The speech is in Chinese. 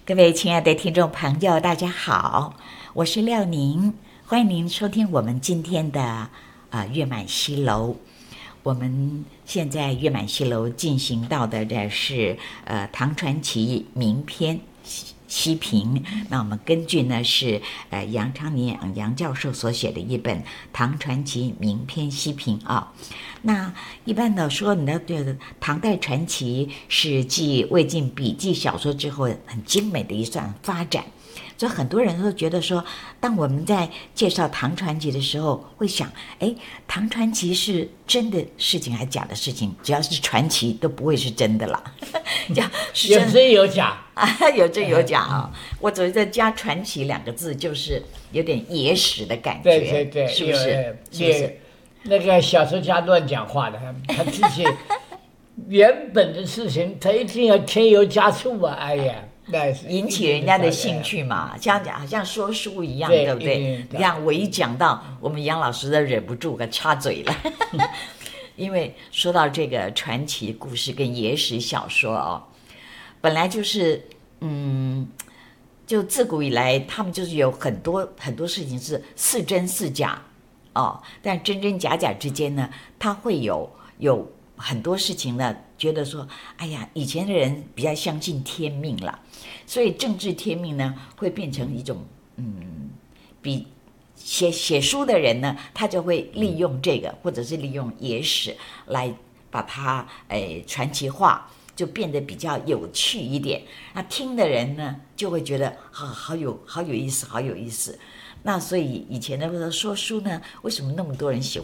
各位亲爱的听众朋友，大家好，我是廖宁，欢迎您收听我们今天的月满西楼。我们现在月满西楼进行到的是唐传奇名篇西评。那我们根据呢是杨昌年杨教授所写的一本唐传奇名篇西评啊。那一般的说，你的唐代传奇是继魏晋笔记小说之后很精美的一段发展。所以很多人都觉得说，当我们在介绍唐传奇的时候，会想，唐传奇是真的事情还是假的事情？只要是传奇，都不会是真的了。 有真有假啊，有真有假啊！我总是在加“传奇”两个字，就是有点野史的感觉， 对对， 是不是？ 是不是？那个小说家乱讲话的，他自己原本的事情，他一定要添油加醋啊！哎呀。 引起人家的兴趣嘛，像讲好像说书一样，对不对？你看我一讲到我们杨老师都忍不住给插嘴了，因为说到这个传奇故事跟野史小说哦，本来就是就自古以来他们就是有很多很多事情是似真似假哦，但真真假假之间呢，它会有很多事情呢，觉得说，哎呀，以前的人比较相信天命了，所以政治天命呢，会变成一种比写书的人呢，他就会利用这个，或者是利用野史来把它传奇化，就变得比较有趣一点。那听的人呢，就会觉得好有意思，好有意思。那所以以前的说书呢，为什么那么多人喜